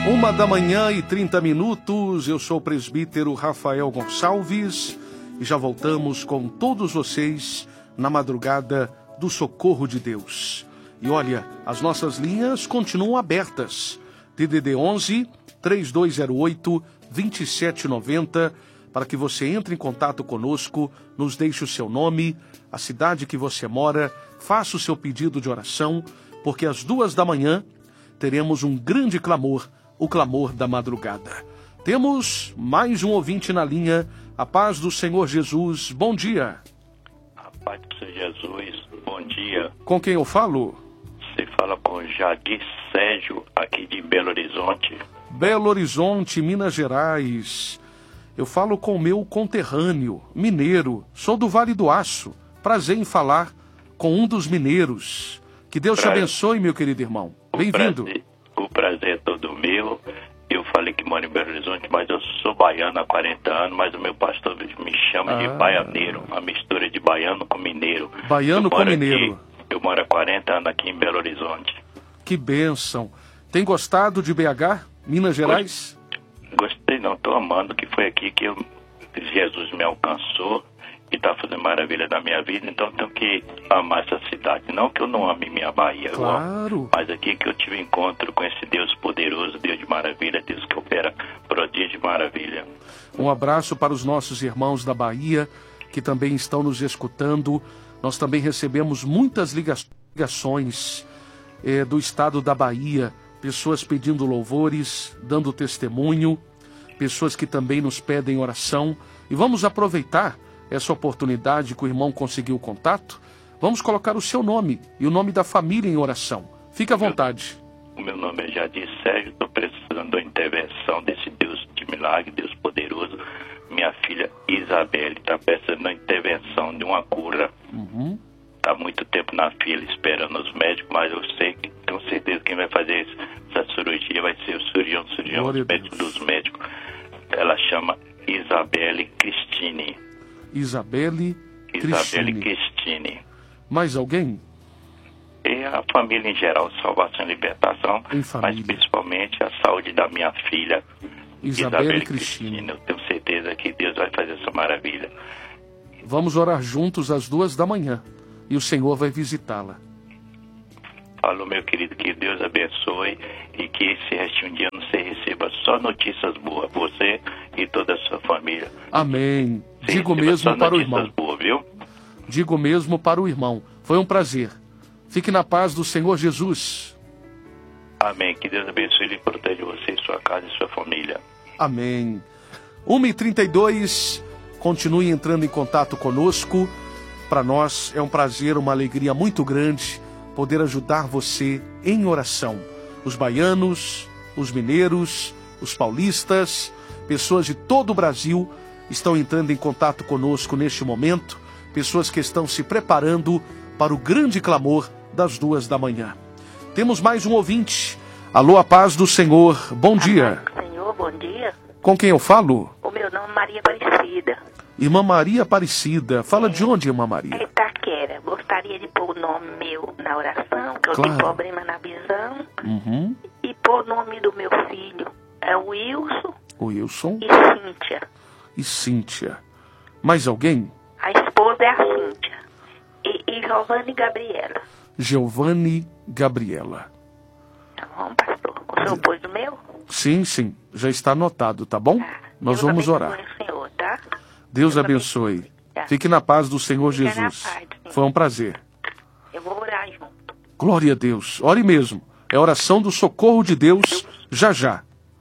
1h30, eu sou o presbítero Rafael Gonçalves e já voltamos com todos vocês na madrugada do Socorro de Deus. E olha, as nossas linhas continuam abertas. DDD 11 3208 2790, para que você entre em contato conosco, nos deixe o seu nome, a cidade que você mora, faça o seu pedido de oração, porque às 2h teremos um grande clamor, o clamor da madrugada. Temos mais um ouvinte na linha. A paz do Senhor Jesus, bom dia. A paz do Senhor Jesus, bom dia. Com quem eu falo? Você fala com Jadir Sérgio, aqui de Belo Horizonte. Belo Horizonte, Minas Gerais. Eu falo com o meu conterrâneo, mineiro. Sou do Vale do Aço. Prazer em falar com um dos mineiros. Que Deus te abençoe, meu querido irmão. Bem-vindo. O prazer é todo meu. Eu falei que moro em Belo Horizonte, mas eu sou baiano há 40 anos, mas o meu pastor me chama de baianeiro, uma mistura de baiano com mineiro. Baiano com mineiro. Eu moro há 40 anos aqui em Belo Horizonte. Que bênção. Tem gostado de BH, Minas Gerais? Gostei não, estou amando, que foi aqui que Jesus me alcançou e está fazendo maravilha da minha vida, então tenho que amar essa cidade. Não que eu não ame minha Bahia, claro, mas aqui que eu tive encontro com esse Deus poderoso, Deus de maravilha, Deus que opera prodígio de maravilha. Um abraço para os nossos irmãos da Bahia, que também estão nos escutando. Nós também recebemos muitas ligações do estado da Bahia, pessoas pedindo louvores, dando testemunho, pessoas que também nos pedem oração. E vamos aproveitar essa oportunidade que o irmão conseguiu o contato. Vamos colocar o seu nome e o nome da família em oração. Fique à vontade. O meu nome é Jadir Sérgio, estou precisando da intervenção desse Deus de milagre, Deus poderoso. Minha filha Isabelle está precisando da intervenção de uma cura. Está há muito tempo na fila esperando os médicos, mas eu sei que, tenho certeza que quem vai fazer essa cirurgia vai ser o cirurgião dos médicos. Ela chama Isabelle Cristine. Isabelle Cristine. Mais alguém? E a família em geral, salvação e libertação, mas principalmente a saúde da minha filha, Isabelle Cristine. Eu tenho certeza que Deus vai fazer essa maravilha. Vamos orar juntos às 2h e o Senhor vai visitá-la. Falou, meu querido, que Deus abençoe e que esse restinho de ano você receba só notícias boas, você e toda a sua família. Amém. Digo mesmo para o irmão. Boas, viu? Digo mesmo para o irmão. Foi um prazer. Fique na paz do Senhor Jesus. Amém. Que Deus abençoe e proteja você, sua casa e sua família. Amém. 1h32, continue entrando em contato conosco. Para nós é um prazer, uma alegria muito grande poder ajudar você em oração. Os baianos, os mineiros, os paulistas, pessoas de todo o Brasil estão entrando em contato conosco neste momento. Pessoas que estão se preparando para o grande clamor das 2h. Temos mais um ouvinte. Alô, a paz do Senhor. Bom dia. Senhor, bom dia. Com quem eu falo? O meu nome é Maria Aparecida. Irmã Maria Aparecida. Fala de onde, irmã Maria? É Itaquera. Gostaria de pôr o nome meu na oração, que eu tenho problema na visão. E pôr o nome do meu filho. É o Wilson. O Wilson. E Cíntia. E Cíntia. Mais alguém? A esposa é a Cíntia. E Giovanni e Gabriela. Giovanni Gabriela. Tá bom, pastor? O senhor pôs o meu? Sim, sim. Já está anotado, tá bom? Nós vamos orar. O senhor, tá? Deus abençoe. Fique na paz do Senhor Jesus. Foi um prazer. Eu vou orar junto. Glória a Deus. Ore mesmo. É a oração do socorro de Deus já já.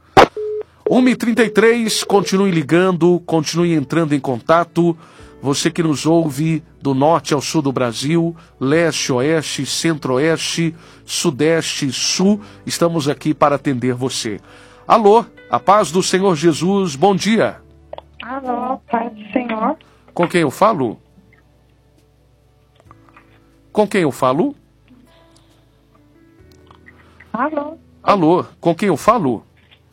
1h33, continue ligando, continue entrando em contato. Você que nos ouve do norte ao sul do Brasil, leste, oeste, centro-oeste, sudeste, sul, estamos aqui para atender você. Alô, a paz do Senhor Jesus, bom dia. Alô, paz do Senhor. Com quem eu falo? Com quem eu falo? Alô. Alô, com quem eu falo?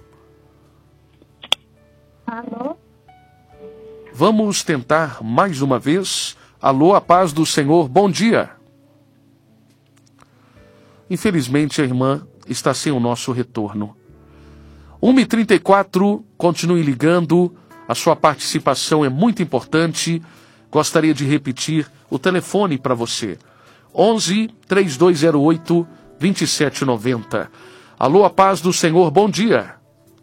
Alô. Vamos tentar mais uma vez. Alô, a paz do Senhor, bom dia. Infelizmente a irmã está sem o nosso retorno. 1h34, continue ligando. A sua participação é muito importante. Gostaria de repetir o telefone para você. 11-3208-2790. Alô, a paz do Senhor, bom dia.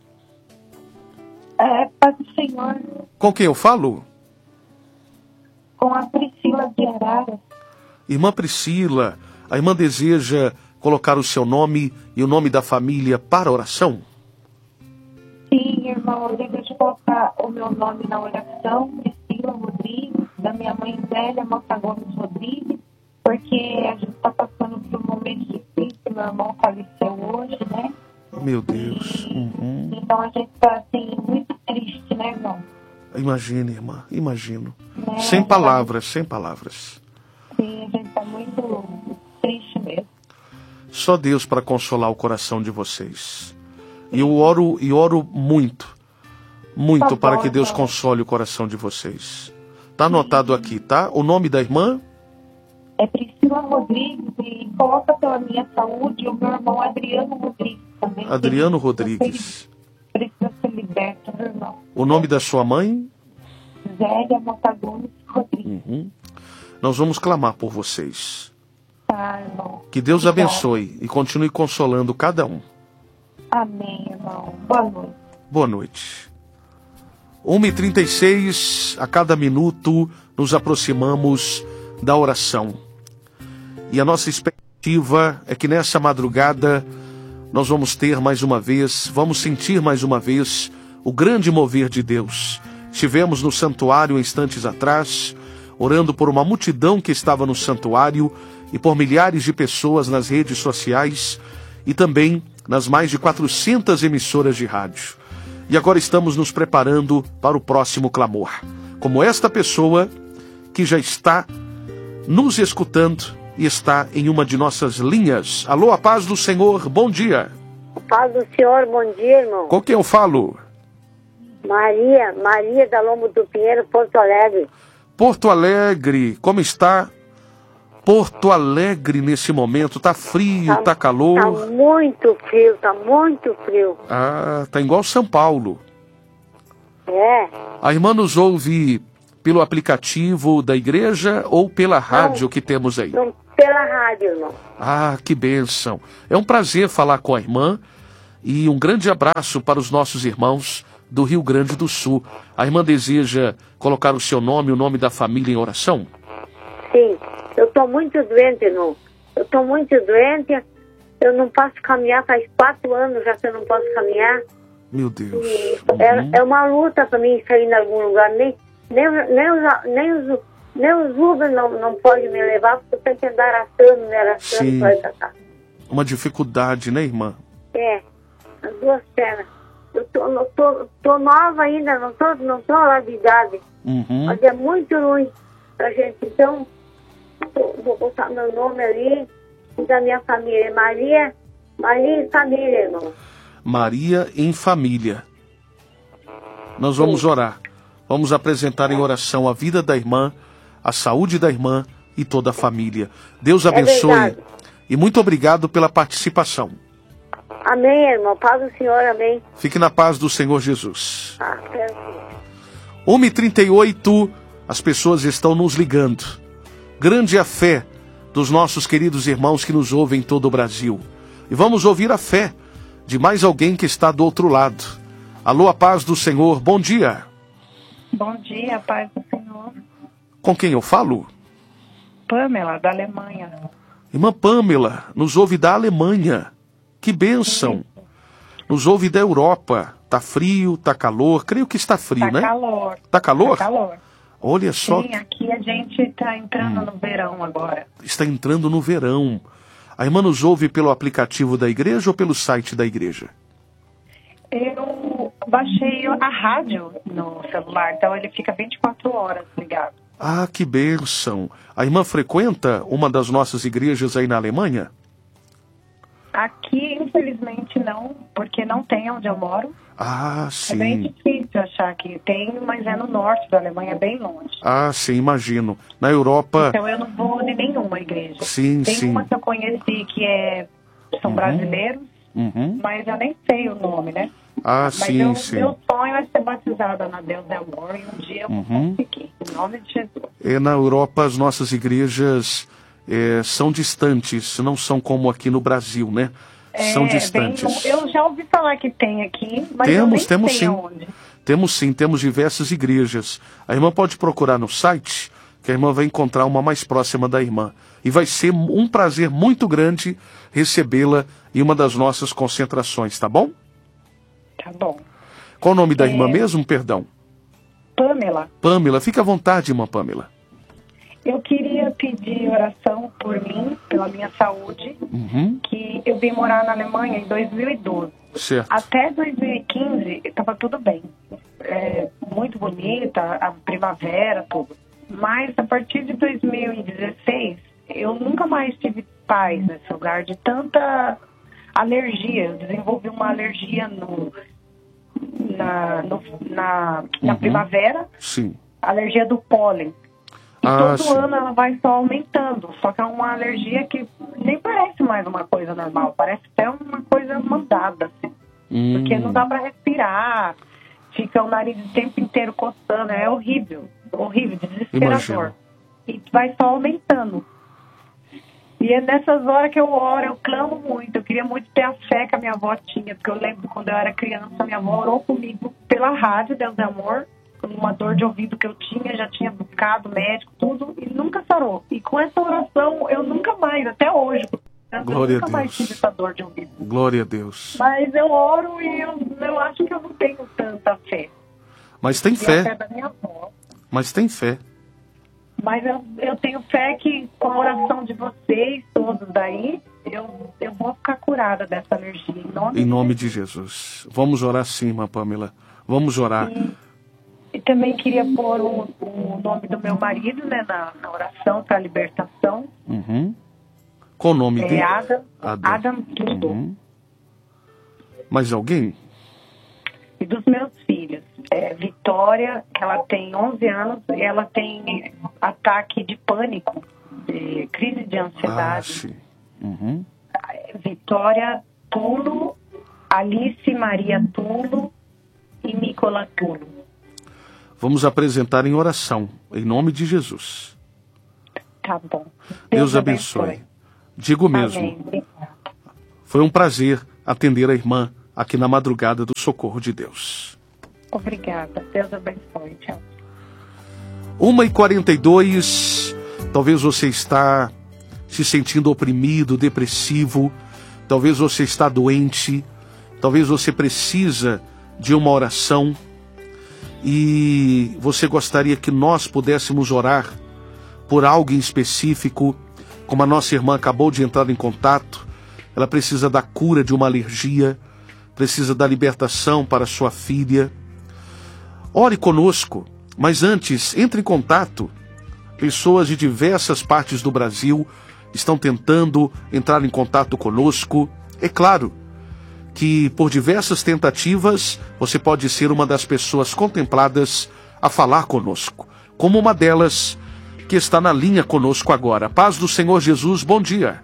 Paz do Senhor. Com quem eu falo? Com a Priscila de Arara. Irmã Priscila, a irmã deseja colocar o seu nome e o nome da família para a oração? Sim, irmão, eu desejo colocar o meu nome na oração, Priscila Rodrigues, da minha mãe Zélia Mota Gomes Rodrigues, porque a gente está passando por um momento difícil, meu irmão faleceu hoje, né? Meu Deus. Então a gente está, assim, muito triste, né, irmão? Imagine, irmã, imagino. Né? Sem palavras, sem palavras. Sim, a gente está muito triste mesmo. Só Deus para consolar o coração de vocês. E eu oro muito Tá para bom, que Deus irmão. console o coração de vocês. Tá anotado aqui, tá? O nome da irmã? É Priscila Rodrigues e coloca pela minha saúde o meu irmão Adriano Rodrigues também. Adriano Rodrigues. Precisa ser liberto, meu irmão. O nome da sua mãe? Zélia Mota Gomes Rodrigues. Nós vamos clamar por vocês. Tá, irmão. Que Deus abençoe e continue consolando cada um. Amém, irmão. Boa noite. Boa noite. 1h36, a cada minuto nos aproximamos da oração. E a nossa expectativa é que nessa madrugada nós vamos ter mais uma vez, vamos sentir mais uma vez o grande mover de Deus. Estivemos no santuário instantes atrás, orando por uma multidão que estava no santuário e por milhares de pessoas nas redes sociais e também nas mais de 400 emissoras de rádio. E agora estamos nos preparando para o próximo clamor. Como esta pessoa que já está nos escutando e está em uma de nossas linhas. Alô, a paz do Senhor, bom dia. A paz do Senhor, bom dia, irmão. Com quem eu falo? Maria da Lombo do Pinheiro, Porto Alegre. Porto Alegre, como está Porto Alegre nesse momento? Tá frio, tá calor? Tá muito frio, tá muito frio. Ah, tá igual São Paulo. É. A irmã nos ouve pelo aplicativo da igreja ou pela rádio que temos aí? Não, pela rádio, irmão. Ah, que bênção. É um prazer falar com a irmã e um grande abraço para os nossos irmãos do Rio Grande do Sul. A irmã deseja colocar o seu nome e o nome da família em oração? Sim, eu tô muito doente, irmão. Eu tô muito doente, eu não posso caminhar, faz 4 anos já que eu não posso caminhar. Meu Deus. É uma luta para mim sair em algum lugar, nem os Uber não pode me levar, porque eu tenho que andar arrastando para ir pra cá. Uma dificuldade, né, irmã? É, as 2 pernas. Eu tô nova ainda, não tô lá de idade. Mas é muito ruim pra gente. Então, vou botar meu nome ali e da minha família. Maria e família, irmão. Maria em família. Nós vamos orar. Vamos apresentar em oração a vida da irmã, a saúde da irmã e toda a família. Deus abençoe. E muito obrigado pela participação. Amém, irmão. Paz do Senhor, amém. Fique na paz do Senhor Jesus. Ah, quero. 1h38, as pessoas estão nos ligando. Grande a fé dos nossos queridos irmãos que nos ouvem em todo o Brasil. E vamos ouvir a fé de mais alguém que está do outro lado. Alô, a paz do Senhor, bom dia. Bom dia, paz do Senhor. Com quem eu falo? Pamela, da Alemanha. Irmã Pamela, nos ouve da Alemanha. Que bênção. Nos ouve da Europa. Tá frio, tá calor. Creio que está frio, Tá né? calor. Tá calor? Tá calor. Olha só. Sim, aqui a gente tá entrando no verão agora. Está entrando no verão. A irmã nos ouve pelo aplicativo da igreja ou pelo site da igreja? Eu baixei a rádio no celular, então ele fica 24 horas ligado. Ah, que bênção. A irmã frequenta uma das nossas igrejas aí na Alemanha? Aqui, infelizmente, não, porque não tem onde eu moro. Ah, sim. É bem difícil achar que tem, mas é no norte da Alemanha, é bem longe. Ah, sim, imagino. Na Europa... Então eu não vou de nenhuma igreja. Sim, tem sim. uma que eu conheci que são brasileiros, mas eu nem sei o nome, né? Mas sim. Meu sonho é ser batizada na Deus é Amor e um dia eu vou conseguir, em nome de Jesus. Na Europa, as nossas igrejas são distantes, não são como aqui no Brasil, né? São distantes. Eu já ouvi falar que tem aqui, mas eu nem sei sim. aonde. Temos diversas igrejas. A irmã pode procurar no site, que a irmã vai encontrar uma mais próxima da irmã. E vai ser um prazer muito grande recebê-la em uma das nossas concentrações, tá bom? Tá bom. Qual o nome da irmã mesmo, perdão? Pamela. Pamela, fica à vontade, irmã Pamela. Eu queria pedir oração por mim, pela minha saúde, que eu vim morar na Alemanha em 2012. Certo. Até 2015 estava tudo bem. Muito bonita, a primavera, tudo. Mas a partir de 2016, eu nunca mais tive paz nesse lugar, de tanta alergia. Eu desenvolvi uma alergia na primavera. Sim. Alergia do pólen. E todo ano ela vai só aumentando. Só que é uma alergia que nem parece mais uma coisa normal. Parece até uma coisa mandada, assim. Porque não dá para respirar. Fica o nariz o tempo inteiro coçando. É horrível. Horrível, desesperador. E vai só aumentando. E é nessas horas que eu oro, eu clamo muito. Eu queria muito ter a fé que a minha avó tinha. Porque eu lembro quando eu era criança, minha avó orou comigo pela rádio, Deus é Amor. Uma dor de ouvido que eu tinha, já tinha buscado médico, tudo, e nunca sarou. E com essa oração, eu nunca mais, até hoje, Glória nunca mais tive essa dor de ouvido. Glória a Deus. Mas eu oro e eu acho que eu não tenho tanta fé. Mas tem fé. A fé da minha avó. Mas tem fé. Mas eu tenho fé que com a oração de vocês, todos daí, eu vou ficar curada dessa alergia. Em nome de Jesus. Vamos orar sim, irmã Pamela. Vamos orar. E também queria pôr o nome do meu marido, né, na oração para a libertação. Qual o nome dele? Adam Tudo. Mais alguém? E dos meus filhos. Vitória, que ela tem 11 anos, e ela tem ataque de pânico, de crise de ansiedade. Sim. Vitória Tulo, Alice Maria Tulo e Nicola Tulo. Vamos apresentar em oração, em nome de Jesus. Tá bom. Deus abençoe. Digo mesmo. Amém. Foi um prazer atender a irmã aqui na madrugada do Socorro de Deus. Obrigada. Deus abençoe. Tchau. 1h42. Talvez você está se sentindo oprimido, depressivo. Talvez você está doente. Talvez você precisa de uma oração. E você gostaria que nós pudéssemos orar por algo em específico, como a nossa irmã acabou de entrar em contato. Ela precisa da cura de uma alergia, precisa da libertação para sua filha. Ore conosco, mas antes, entre em contato. Pessoas de diversas partes do Brasil estão tentando entrar em contato conosco. É claro que por diversas tentativas você pode ser uma das pessoas contempladas a falar conosco, como uma delas que está na linha conosco agora. Paz do Senhor Jesus, bom dia.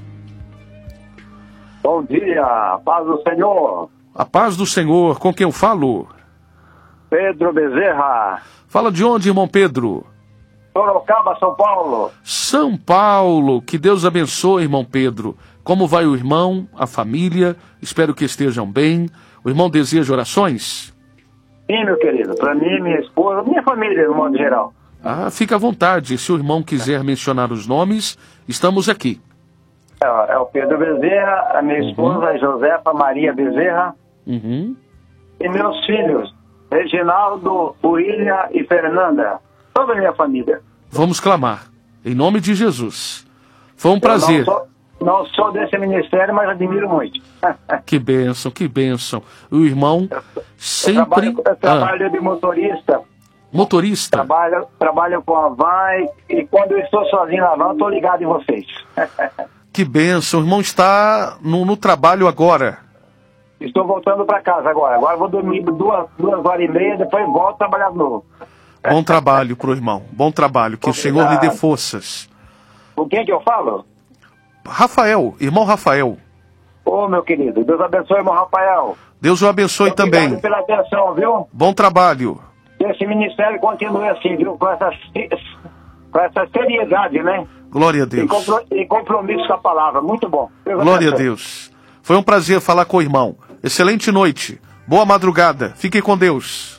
Bom dia, paz do Senhor. A paz do Senhor, com quem eu falo? Pedro Bezerra. Fala de onde, irmão Pedro? Sorocaba, São Paulo. São Paulo, que Deus abençoe, irmão Pedro. Como vai o irmão, a família? Espero que estejam bem. O irmão deseja orações? Sim, meu querido. Para mim, minha esposa, minha família, no modo geral. Fica à vontade. Se o irmão quiser mencionar os nomes, estamos aqui. É o Pedro Bezerra, a minha esposa, a Josefa Maria Bezerra. E meus filhos, Reginaldo, William e Fernanda. Toda a minha família. Vamos clamar. Em nome de Jesus. Foi um prazer. Não sou desse ministério, mas admiro muito. Que bênção, que bênção. O irmão sempre... Eu trabalho de motorista. Motorista? Trabalho com a van e quando eu estou sozinho na van, estou ligado em vocês. Que bênção. O irmão está no trabalho agora. Estou voltando para casa agora. Agora vou dormir 2h30, depois volto a trabalhar de novo. Bom trabalho pro irmão. Bom trabalho. Que obrigado. O Senhor lhe dê forças. Com quem que eu falo? Rafael, irmão Rafael. Ô, meu querido, Deus abençoe, irmão Rafael. Deus o abençoe também. Obrigado pela atenção, viu? Bom trabalho. Que esse ministério continue assim, viu? Com essa seriedade, né? Glória a Deus. E compromisso com a palavra. Muito bom. Glória a Deus. Foi um prazer falar com o irmão. Excelente noite. Boa madrugada. Fique com Deus.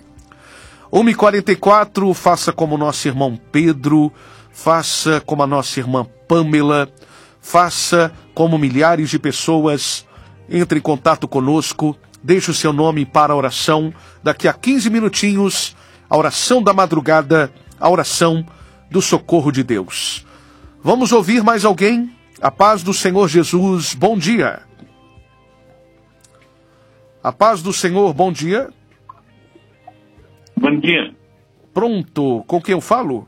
1h44, faça como nosso irmão Pedro, faça como a nossa irmã Pâmela, faça como milhares de pessoas. Entre em contato conosco, deixe o seu nome para a oração. Daqui a 15 minutinhos, a oração da madrugada, a oração do socorro de Deus. Vamos ouvir mais alguém? A paz do Senhor Jesus, bom dia. A paz do Senhor, bom dia. Bom dia. Pronto, com quem eu falo?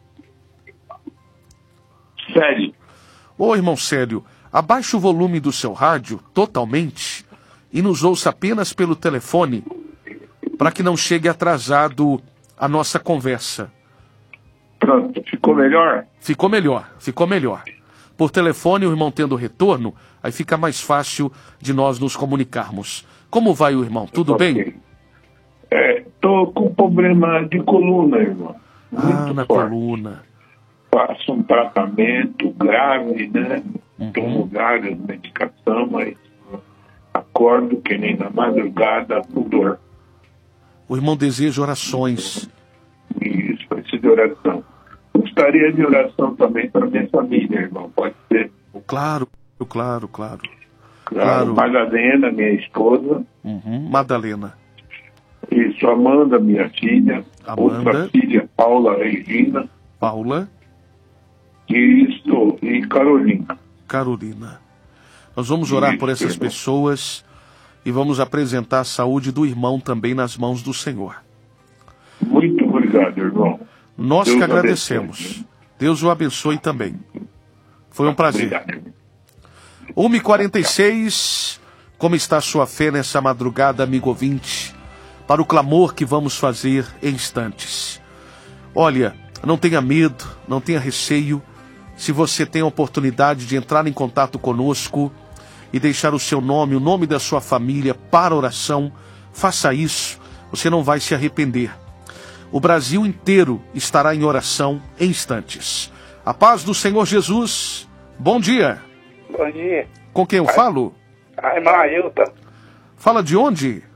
Célio. Ô, irmão Célio, abaixe o volume do seu rádio totalmente e nos ouça apenas pelo telefone, para que não chegue atrasado a nossa conversa. Pronto, ficou melhor? Ficou melhor, ficou melhor. Por telefone, o irmão tendo retorno, aí fica mais fácil de nós nos comunicarmos. Como vai o irmão? Tudo bem? Tô com problema de coluna, irmão. Muito na forte. coluna. Faço um tratamento grave, né? Tomo várias medicações, mas acordo que nem na madrugada com dor. O irmão deseja orações. Isso, preciso de oração. Gostaria de oração também para minha família, irmão. Pode ser? Claro. Madalena, minha esposa. Madalena. Isso, Amanda, minha filha. Amanda. Outra filha, Paula Regina. Paula. Isso, e Carolina. Carolina. Nós vamos orar por essas pessoas e vamos apresentar a saúde do irmão também nas mãos do Senhor. Muito obrigado, irmão. Nós Deus que agradecemos. abençoe. Deus o abençoe também. Foi um prazer. Obrigado. 1h46, como está a sua fé nessa madrugada, amigo ouvinte, para o clamor que vamos fazer em instantes. Olha, não tenha medo, não tenha receio. Se você tem a oportunidade de entrar em contato conosco e deixar o seu nome, o nome da sua família para oração, faça isso, você não vai se arrepender. O Brasil inteiro estará em oração em instantes. A paz do Senhor Jesus, bom dia. Bom dia. Com quem eu falo? A irmã Ailton. Fala de onde?